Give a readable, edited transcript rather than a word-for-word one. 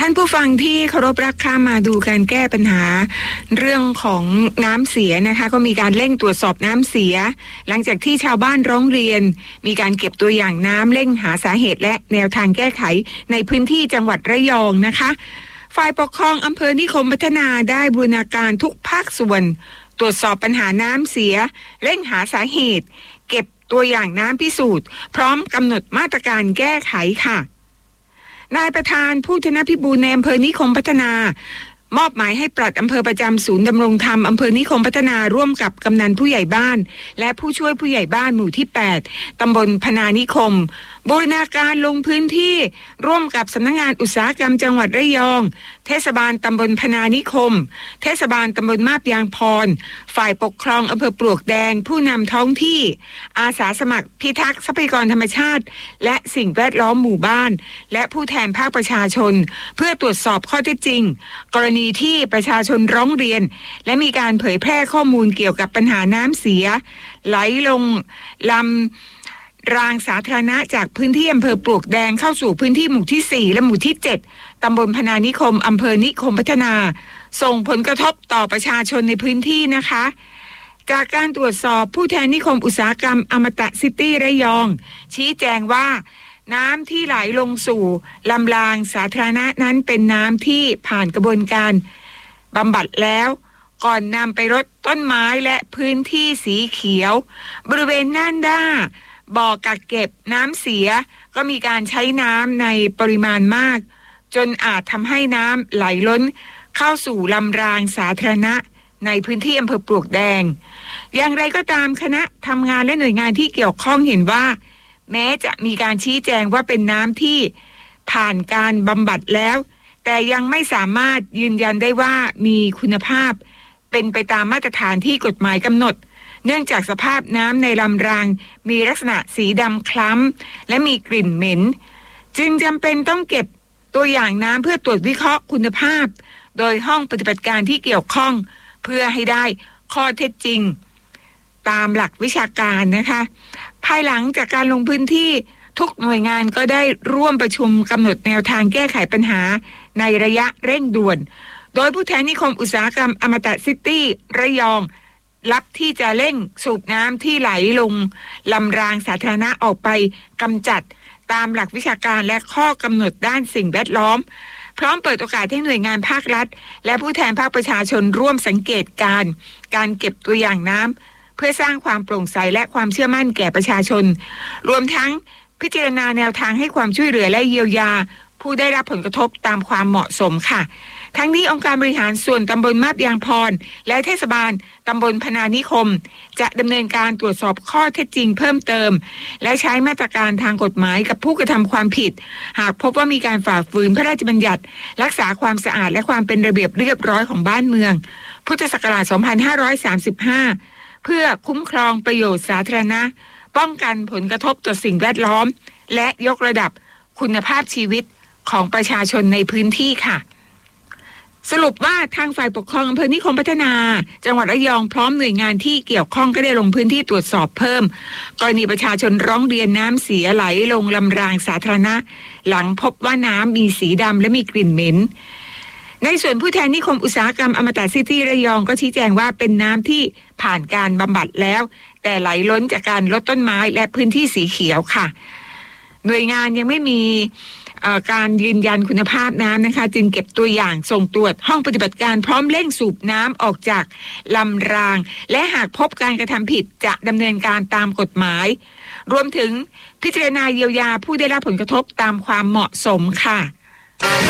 านผู้ฟังที่เคารพรักค่ะมาดูการแก้ปัญหาเรื่องของน้ำเสียนะคะก็มีการเร่งตรวจสอบน้ำเสียหลังจากที่ชาวบ้านร้องเรียนมีการเก็บตัวอย่างน้ำเร่งหาสาเหตุและแนวทางแก้ไขในพื้นที่จังหวัดระยองนะคะฝ่ายปกครองอำเภอนิคมพัฒนาได้บูรณาการทุกภาคส่วนตรวจสอบปัญหาน้ำเสียเร่งหาสาเหตุเก็บตัวอย่างน้ำพิสูจน์พร้อมกำหนดมาตรการแก้ไขค่ะนายประธานผู้ธนพิบูลในอำเภอนิคมพัฒนามอบหมายให้ปลัดอำเภอประจำศูนย์ดำรงธรรมอำเภอนิคมพัฒนาร่วมกับกำนันผู้ใหญ่บ้านและผู้ช่วยผู้ใหญ่บ้านหมู่ที่8ตำบลพนานิคมบูรณาการลงพื้นที่ร่วมกับสำนักงานอุตสาหกรรมจังหวัดระยองเทศบาลตำบลพนานิคมเทศบาลตำบลมาบยางพรฝ่ายปกครองอำเภอปลวกแดงผู้นำท้องที่อาสาสมัครพิทักษ์ทรัพยากรธรรมชาติและสิ่งแวดล้อมหมู่บ้านและผู้แทนภาคประชาชนเพื่อตรวจสอบข้อเท็จจริงกรณีที่ประชาชนร้องเรียนและมีการเผยแพร่ข้อมูลเกี่ยวกับปัญหาน้ำเสียไหลลงลำรางสาธารณะจากพื้นที่อำเภอปลวกแดงเข้าสู่พื้นที่หมู่ที่4และหมู่ที่7ตำบลพนานิคมอำเภอนิคมพัฒนาส่งผลกระทบต่อประชาชนในพื้นที่นะคะจากการตรวจสอบผู้แทนนิคมอุตสาหกรรมอมตะซิตี้ระยองชี้แจงว่าน้ำที่ไหลลงสู่ลำรางสาธารณะนั้นเป็นน้ำที่ผ่านกระบวนการบำบัดแล้วก่อนนำไปรดต้นไม้และพื้นที่สีเขียวบริเวณน่านด้าบ่อกักเก็บน้ำเสียก็มีการใช้น้ำในปริมาณมากจนอาจทำให้น้ำไหลล้นเข้าสู่ลำรางสาธารณะในพื้นที่อำเภอปลวกแดงอย่างไรก็ตามคณะทำงานและหน่วยงานที่เกี่ยวข้องเห็นว่าแม้จะมีการชี้แจงว่าเป็นน้ำที่ผ่านการบำบัดแล้วแต่ยังไม่สามารถยืนยันได้ว่ามีคุณภาพเป็นไปตามมาตรฐานที่กฎหมายกำหนดเนื่องจากสภาพน้ำในลำรางมีลักษณะสีดำคล้ำและมีกลิ่นเหม็นจึงจำเป็นต้องเก็บตัวอย่างน้ำเพื่อตรวจวิเคราะห์คุณภาพโดยห้องปฏิบัติการที่เกี่ยวข้องเพื่อให้ได้ข้อเท็จจริงตามหลักวิชาการนะคะภายหลังจากการลงพื้นที่ทุกหน่วยงานก็ได้ร่วมประชุมกำหนดแนวทางแก้ไขปัญหาในระยะเร่งด่วนโดยผู้แทนนิคมอุตสาหกรรมอมตะซิตี้ระยองรับที่จะเร่งสูบน้ำที่ไหลลงลำรางสาธารณะออกไปกำจัดตามหลักวิชาการและข้อกำหนดด้านสิ่งแวดล้อมพร้อมเปิดโอกาสให้หน่วยงานภาครัฐและผู้แทนภาคประชาชนร่วมสังเกตการเก็บตัวอย่างน้ำเพื่อสร้างความโปร่งใสและความเชื่อมั่นแก่ประชาชนรวมทั้งพิจารณาแนวทางให้ความช่วยเหลือและเยียวยาผู้ได้รับผลกระทบตามความเหมาะสมค่ะทั้งนี้องค์การบริหารส่วนตำบลมาบยางพรและเทศบาลตำบลพนานิคมจะดำเนินการตรวจสอบข้อเท็จจริงเพิ่มเติมและใช้มาตรการทางกฎหมายกับผู้กระทำความผิดหากพบว่ามีการฝ่าฝืนพระราชบัญญัติรักษาความสะอาดและความเป็นระเบียบเรียบร้อยของบ้านเมืองพุทธศักราช 2535 เพื่อคุ้มครองประโยชน์สาธารณะป้องกันผลกระทบต่อสิ่งแวดล้อมและยกระดับคุณภาพชีวิตของประชาชนในพื้นที่ค่ะสรุปว่าทางฝ่ายปกครองอำเภอนิคมพัฒนาจังหวัดระยองพร้อมหน่วยงานที่เกี่ยวข้องก็ได้ลงพื้นที่ตรวจสอบเพิ่มกรณีประชาชนร้องเรียนน้ำเสียไหลลงลำรางสาธารณะหลังพบว่าน้ำมีสีดำและมีกลิ่นเหม็นในส่วนผู้แทนนิคมอุตสาหกรรมอมตะซิตี้ระยองก็ชี้แจงว่าเป็นน้ำที่ผ่านการบำบัดแล้วแต่ไหลล้นจากการลดต้นไม้และพื้นที่สีเขียวค่ะหน่วยงานยังไม่มีการยืนยันคุณภาพน้ำนะคะจึงเก็บตัวอย่างส่งตรวจห้องปฏิบัติการพร้อมเร่งสูบน้ำออกจากลำรางและหากพบการกระทำผิดจะดำเนินการตามกฎหมายรวมถึงพิจารณาเยียวยาผู้ได้รับผลกระทบตามความเหมาะสมค่ะ